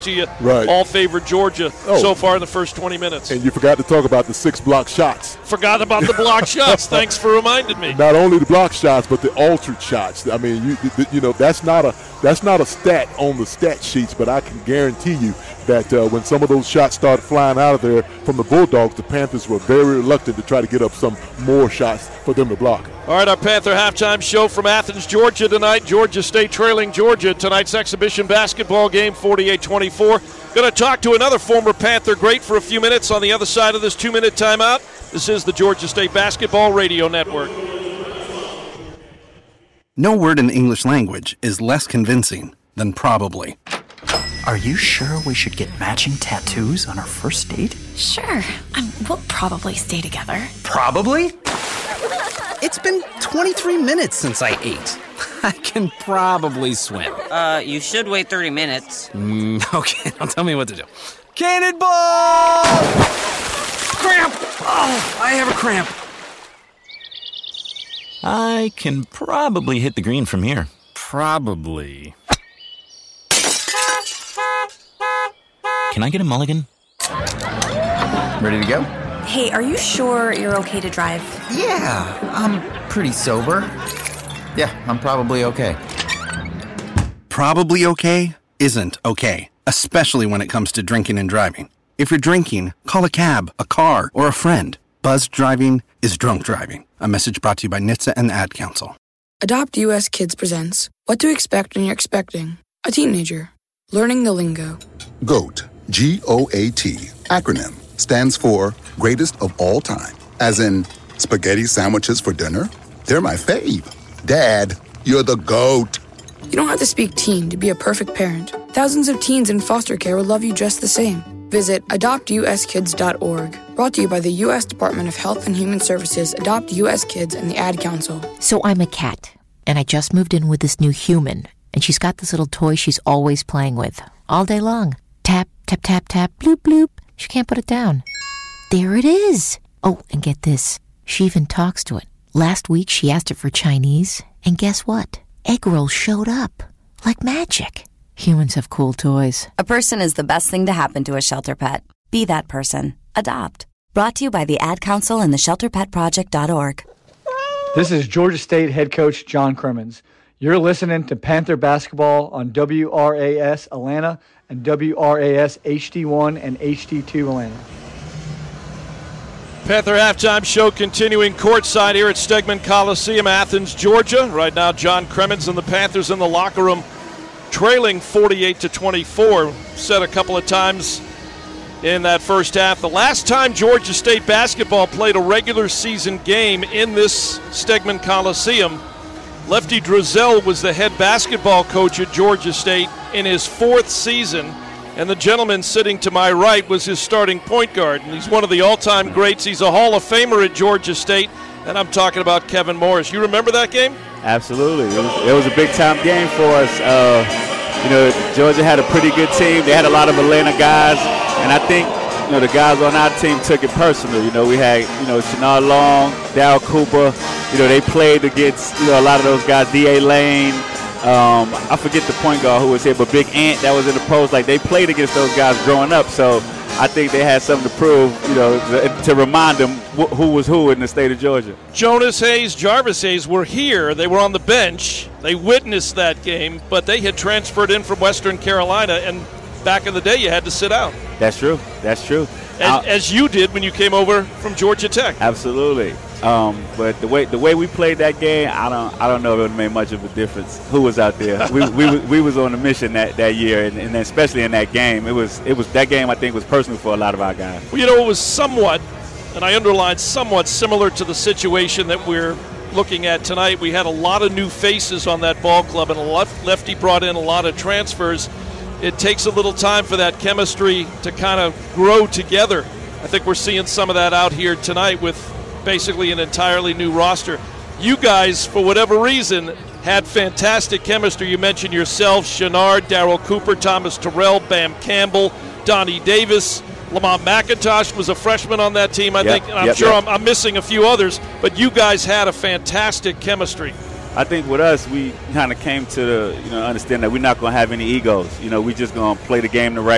Right. All favored Georgia so far in the first 20 minutes. And you forgot to talk about the 6 block shots. Forgot about the block shots. Thanks for reminding me. Not only the block shots, but the altered shots. I mean, you know, that's not a stat on the stat sheets, but I can guarantee you that when some of those shots started flying out of there from the Bulldogs, the Panthers were very reluctant to try to get up some more shots for them to block. All right, our Panther halftime show from Athens, Georgia tonight. Georgia State trailing Georgia. Tonight's exhibition basketball game, 48-24. Going to talk to another former Panther great for a few minutes on the other side of this 2-minute timeout. This is the Georgia State Basketball Radio Network. No word in the English language is less convincing than probably. Are you sure we should get matching tattoos on our first date? Sure. We'll probably stay together. Probably? It's been 23 minutes since I ate. I can probably swim. You should wait 30 minutes. Okay, now tell me what to do. Cannonball! Cramp! Oh, I have a cramp. I can probably hit the green from here. Probably. Can I get a mulligan? Ready to go? Hey, are you sure you're okay to drive? Yeah, I'm pretty sober. Yeah, I'm probably okay. Probably okay isn't okay, especially when it comes to drinking and driving. If you're drinking, call a cab, a car, or a friend. Buzzed driving is drunk driving. A message brought to you by NHTSA and the Ad Council. Adopt US Kids presents What to Expect When You're Expecting a Teenager. Learning the lingo. GOAT, G-O-A-T, acronym, stands for Greatest of All Time. As in, spaghetti sandwiches for dinner? They're my fave. Dad, you're the GOAT. You don't have to speak teen to be a perfect parent. Thousands of teens in foster care will love you just the same. Visit adoptuskids.org. Brought to you by the U.S. Department of Health and Human Services, Adopt U.S. Kids, and the Ad Council. So I'm a cat, and I just moved in with this new human, and she's got this little toy she's always playing with, all day long. Tap, tap, tap, tap, bloop, bloop. She can't put it down. There it is. Oh, and get this. She even talks to it. Last week, she asked it for Chinese, and guess what? Egg rolls showed up. Like magic. Humans have cool toys. A person is the best thing to happen to a shelter pet. Be that person. Adopt. Brought to you by the Ad Council and the ShelterPetProject.org. This is Georgia State head coach John Crimmins. You're listening to Panther Basketball on WRAS Atlanta and WRAS HD1 and HD2 Atlanta. Panther halftime show continuing courtside here at Stegman Coliseum, Athens, Georgia. Right now, John Crimmins and the Panthers in the locker room, trailing 48-24. Said a couple of times in that first half. The last time Georgia State basketball played a regular season game in this Stegman Coliseum, Lefty Driesell was the head basketball coach at Georgia State in his 4th season. And the gentleman sitting to my right was his starting point guard. And he's one of the all-time greats. He's a Hall of Famer at Georgia State. And I'm talking about Kevin Morris. You remember that game? Absolutely. It was a big-time game for us. Georgia had a pretty good team. They had a lot of Atlanta guys. And I think, the guys on our team took it personal. We had, Shenard Long, Darryl Cooper. They played against, a lot of those guys, D.A. Lane. I forget the point guard who was here, but Big Ant that was in the post. Like, they played against those guys growing up, so I think they had something to prove, to remind them who was who in the state of Georgia. Jonas Hayes, Jarvis Hayes were here. They were on the bench. They witnessed that game, but they had transferred in from Western Carolina, and back in the day you had to sit out. That's true. As you did when you came over from Georgia Tech. Absolutely. But the way we played that game, I don't know if it would have made much of a difference who was out there. we was on a mission that year, and especially in that game, it was that game I think was personal for a lot of our guys. Well, it was somewhat, and I underlined somewhat similar to the situation that we're looking at tonight. We had a lot of new faces on that ball club, and Lefty brought in a lot of transfers. It takes a little time for that chemistry to kind of grow together. I think we're seeing some of that out here tonight with basically an entirely new roster. You guys, for whatever reason, had fantastic chemistry. You mentioned yourself, Shenard, Darryl Cooper, Thomas Terrell, Bam Campbell, Donnie Davis. Lamont McIntosh was a freshman on that team, I think. And I'm sure I'm missing a few others, but you guys had a fantastic chemistry. I think with us, we kind of came to understand that we're not going to have any egos. We just going to play the game the right